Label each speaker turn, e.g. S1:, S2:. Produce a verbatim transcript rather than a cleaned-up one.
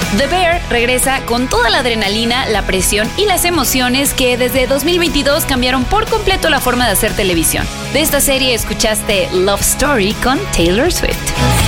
S1: The Bear regresa con toda la adrenalina, la presión y las emociones que desde dos mil veintidós cambiaron por completo la forma de hacer televisión. De esta serie escuchaste Love Story con Taylor Swift.